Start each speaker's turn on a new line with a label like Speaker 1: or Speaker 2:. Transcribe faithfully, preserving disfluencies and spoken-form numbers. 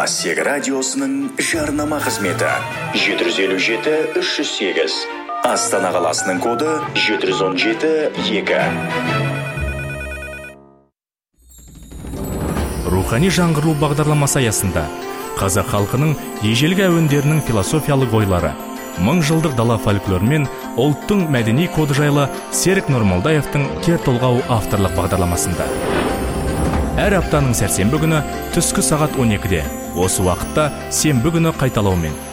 Speaker 1: Асег радиосының жарнама қызметі жеті жүз елу жеті үш жүз сегіз. Астана қаласының коды жеті жүз он жеті екі.
Speaker 2: Рухани жаңғыру бағдарламасы аясында қазақ халқының ежелгі әуендерінің философиялық ойлары, мың жылдық дала фольклоры мен ұлттың мәдени коды жайлы Серік Нұрмолдаевтың кер толғау авторлық бағдарламасында. Әр аптаның сәрсенбі күні түскі сағат он екіде, осы уақытта сенбі күні қайталаумен